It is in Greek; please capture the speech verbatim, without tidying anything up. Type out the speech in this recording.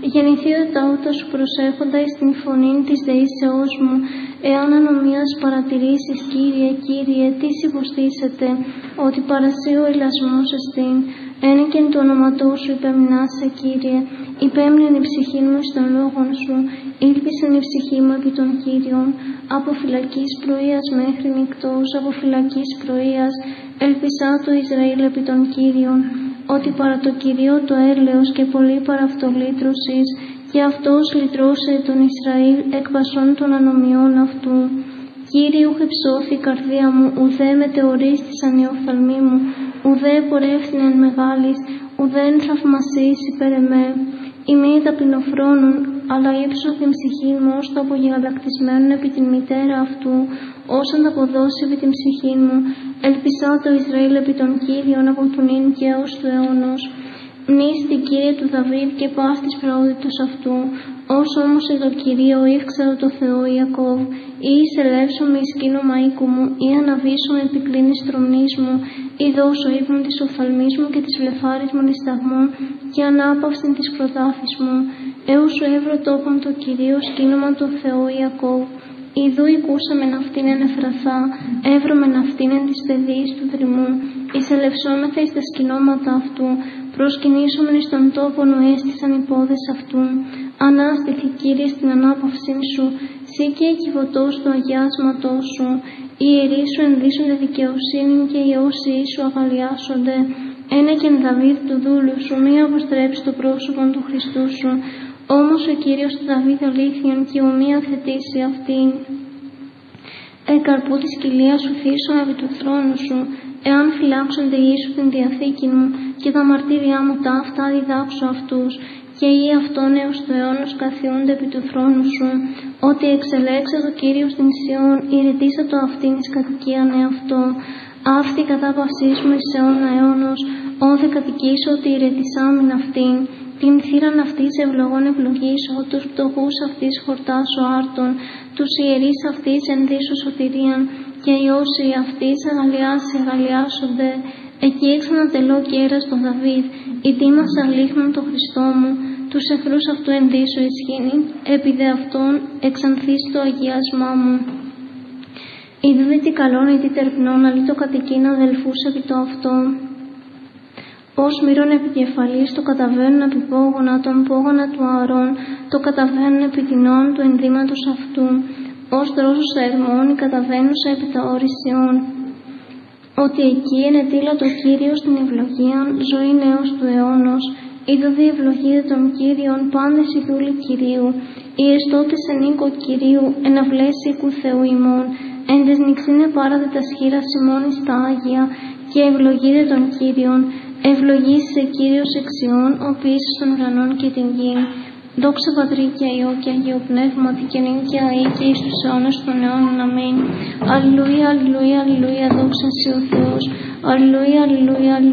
Γεννηθεί ο ταούτος σου προσέχοντα εις την φωνή της δεήσεώς μου, εάν ανομίας παρατηρήσεις, Κύριε, Κύριε, τι υποστήσετε, ότι παρασύ ο ηλασμός εστίν. Ένικεν του ονοματό σου υπεμνάσε, Κύριε, υπέμνην η ψυχή μου εις των λόγων σου, ήλπισεν η ψυχή μου επί των Κύριων, από φυλακής πρωίας μέχρι νυκτός, από φυλακής πρωίας, ελπισά το Ισραήλ επί των Κύριων, ότι παρά το Κυρίο το έλεος και πολύ παρά αυτό λύτρωσης, και αυτός λυτρώσε τον Ισραήλ εκ πασών των ανομιών αυτού. Κύριε, ουχ εψώθη η καρδία μου, ουδέ μετεωρίστησαν οι οφθαλμοί μου, ουδέ πορεύθυνεν μεγάλης, ουδέν θαυμασίης υπέρ εμέ. Ημί ταπεινοφρόνων, αλλά ύψω την ψυχή μου ως το απογαλακτισμένον επί την μητέρα αυτού, ως ανταποδώσει επί την ψυχή μου. Ελπισά το Ισραήλ επί των Κύριων από του νυν και έως του αιώνος. Μνείς την Κύριε του Δαβίδ και πας της πραότητος αυτού, ως όμως εδώ Κυρίω ύφξαρο το Θεό Ιακώβ, ή εισελεύσομαι εις κοίνομα οίκου μου, ή αναβήσω επί κλίνης τρομνής μου, ή δώσω ύπνον της οφθαλμής μου και της βλεφάρης μου νησταγμών, και ανάπαυσιν της προτάφης μου. Έως σου έβρω τόπον το Κυρίω σκήνομα το Θεό Ιακώβ. Ιδού οικούσαμε ναυτήν εν Εφραθά, έβρωμε ναυτήν εν της παιδείας του δρυμού, εισελευσόμεθα εις τα σκηνώματα αυτού, προσκυνήσομεν εις τον τόπον ου έστησαν οι πόδες αυτού. Ανάστηθη, Κύριε, στην ανάπαυσή σου, σύ και εκκιβωτός του αγιάσματός σου. Οι ιερείς σου ενδύσονται δικαιοσύνη και οι όσοι σου αγαλιάσονται. Ένεκεν Δαβίδ του δούλου σου, μη αποστρέψει το πρόσωπο του Χριστού σου. Όμως ο Κύριος του Δαβίδ αλήθειον και ου μη αθετήσει αυτήν. Εκ καρπού της κοιλίας σου θύσω επί του θρόνου σου, εάν φυλάξονται οι σου την διαθήκη μου και τα μαρτύρια μου τα αυτά διδάξω αυτούς, και οι αυτόν έως του αιώνος καθιούνται επί του θρόνου σου, ότι εξελέξα το Κύριο στην Σιών, ηρετήσα το αυτήν εις κατοικίαν εαυτό, αυτή κατά παυσής μου εις αιώνα αιώνος, όδε κατοικήσω ότι ηρετησάμιν αυτήν. Την θύραν αυτής ευλογών ευλογήσω, τους πτωχούς αυτής χορτάσω άρτων, τους ιερείς αυτής ενδύσω σωτηρίαν, και οι όσοι αυτής αγαλιάσει αγαλιάσονται. Εκεί εξανατελώ κέρας τον Δαβίδ, η τίμας αλήχνων το Χριστό μου, τους εχθρούς αυτού ενδύσω ισχύνη, επί δε αυτόν εξανθείς το αγιάσμά μου. Ιδού τι καλόν ή τι τερπνών, αλλή το κατοικίν αδελφούς επί το αυτό. Ως μύρον επικεφαλής το καταβαίνουν επί πόγωνα, τον πόγωνα του Ααρών, το καταβαίνουν επί τεινών του ενδύματος αυτού. Ως δρόσους ερμών οι καταβαίνουσα επί τα όρισιών. Ότι εκεί ενετήλα το Κύριο στην ευλογία, ζωή νέος του αιώνος. Είδω δι' ευλογείτε των Κύριων, πάντες οι δούλοι Κυρίου. Οι εστώτες εν οίκο Κυρίου, εν αυλές οίκου Θεού ημών. Εν τες νυξίνε πάρατε τα σχήρα ημών εις τα Άγια, και ευλογείτε των Κύριων. Ευλογήσε Κύριος εξιών, ο ποιήσεις των ουρανών και την γη. Δόξα Πατρί και Υιό και Αγίο Πνεύματι και νυν και αεί και εις τους αιώνας των αιώνων. Αμήν. Αλληλούια, αλληλούια, αλληλούια, δόξα σοι ο Θεός. Αλληλούια, αλληλούια, αλληλούια.